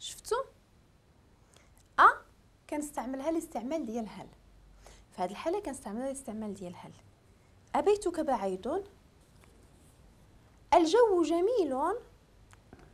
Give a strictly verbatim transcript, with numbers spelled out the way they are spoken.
شفتوا ا كنستعملها الاستعمال ديال هل. في هذه الحاله كنستعملها الاستعمال ديال هل. ابيتك بعيد، الجو جميل،